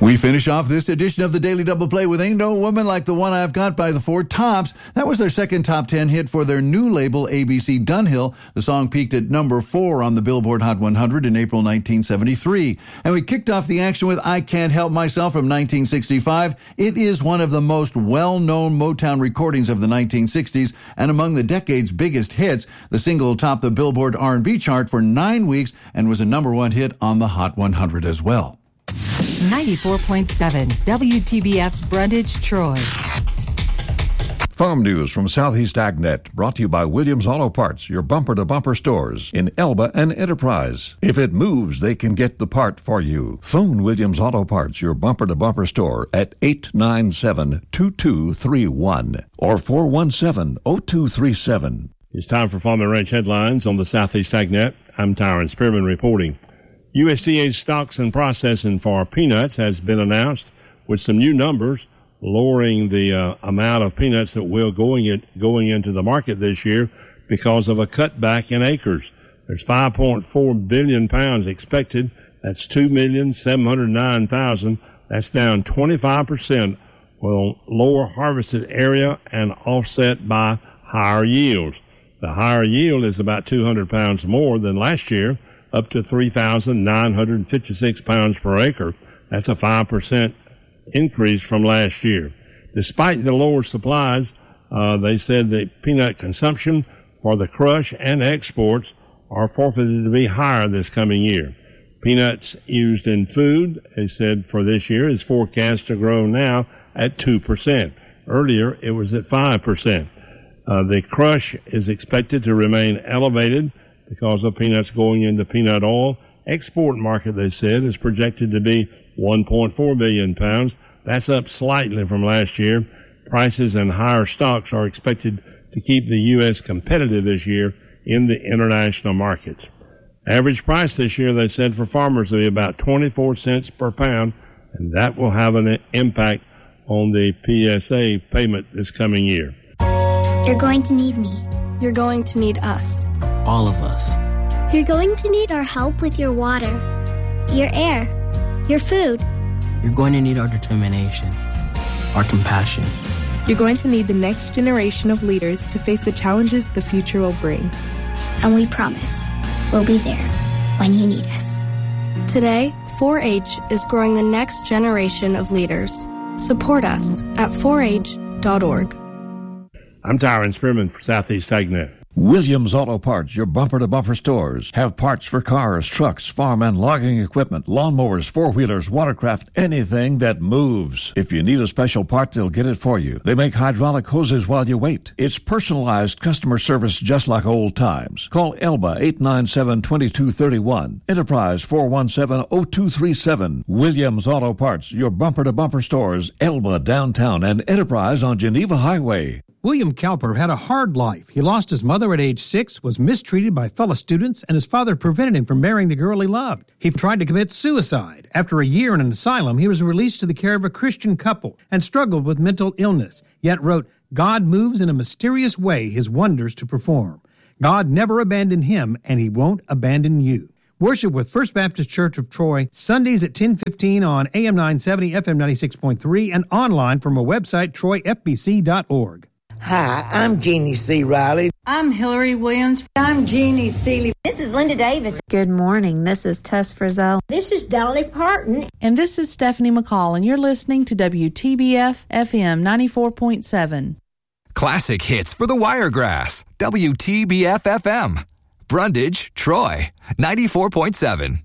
We finish off this edition of the Daily Double Play with Ain't No Woman Like the One I've Got by the Four Tops. That was their second top 10 hit for their new label, ABC Dunhill. The song peaked at number 4 on the Billboard Hot 100 in April 1973. And we kicked off the action with I Can't Help Myself from 1965. It is one of the most well-known Motown recordings of the 1960s and among the decade's biggest hits. The single topped the Billboard R&B chart for 9 weeks and was a number 1 hit on the Hot 100 as well. 94.7 WTBF Brundage, Troy. Farm news from Southeast AgNet, brought to you by Williams Auto Parts, your bumper-to-bumper stores in Elba and Enterprise. If it moves, they can get the part for you. Phone Williams Auto Parts, your bumper-to-bumper store at 897-2231 or 417-0237. It's time for Farm and Ranch headlines on the Southeast AgNet. I'm Tyron Spearman reporting. USDA's stocks and processing for peanuts has been announced with some new numbers, lowering the amount of peanuts that will going into the market this year because of a cutback in acres. There's 5.4 billion pounds expected. That's 2,709,000. That's down 25% on lower harvested area and offset by higher yields. The higher yield is about 200 pounds more than last year, up to 3,956 pounds per acre. That's a 5% increase from last year. Despite the lower supplies, they said that peanut consumption for the crush and exports are forecasted to be higher this coming year. Peanuts used in food, they said, for this year is forecast to grow now at 2%. Earlier, it was at 5%. The crush is expected to remain elevated because of peanuts going into peanut oil. Export market, they said, is projected to be 1.4 billion pounds. That's up slightly from last year. Prices and higher stocks are expected to keep the U.S. competitive this year in the international markets. Average price this year, they said, for farmers will be about 24 cents per pound, and that will have an impact on the PSA payment this coming year. You're going to need me. You're going to need us. All of us. You're going to need our help with your water, your air, your food. You're going to need our determination, our compassion. You're going to need the next generation of leaders to face the challenges the future will bring. And we promise we'll be there when you need us. Today, 4-H is growing the next generation of leaders. Support us at 4h.org. I'm Tyron Spearman for Southeast AgNet. Williams Auto Parts, your bumper-to-bumper stores, have parts for cars, trucks, farm and logging equipment, lawnmowers, four-wheelers, watercraft, anything that moves. If you need a special part, they'll get it for you. They make hydraulic hoses while you wait. It's personalized customer service just like old times. Call Elba 897-2231, Enterprise 417-0237. Williams Auto Parts, your bumper-to-bumper stores, Elba downtown and Enterprise on Geneva Highway. William Cowper had a hard life. He lost his mother at age 6, was mistreated by fellow students, and his father prevented him from marrying the girl he loved. He tried to commit suicide. After a year in an asylum, he was released to the care of a Christian couple and struggled with mental illness, yet wrote, "God moves in a mysterious way his wonders to perform. God never abandoned him, and he won't abandon you." Worship with First Baptist Church of Troy, Sundays at 10:15 on AM 970, FM 96.3, and online from our website, troyfbc.org. Hi, I'm Jeannie C. Riley. I'm Hillary Williams. I'm Jeannie Seeley. This is Linda Davis. Good morning. This is Tess Frizzell. This is Dolly Parton. And this is Stephanie McCall, and you're listening to WTBF FM 94.7. Classic hits for the Wiregrass. WTBF FM. Brundage, Troy, 94.7.